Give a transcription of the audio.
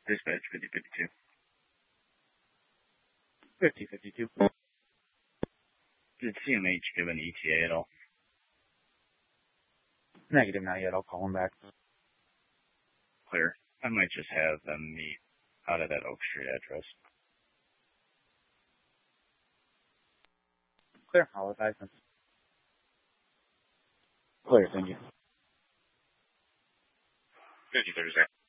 Dispatch 5052. 5052. Did CMH give an ETA at all? Negative, not yet. I'll call him back. Clear. I might just have them meet out of that Oak Street address. Clear. I'll advise them. Clear, thank you. 5030.